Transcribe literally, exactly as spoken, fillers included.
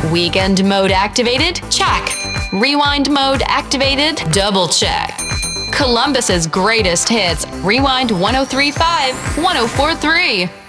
Weekend mode activated? Check. Rewind mode activated? Double check. Columbus's greatest hits. Rewind one oh three point five, one oh four point three.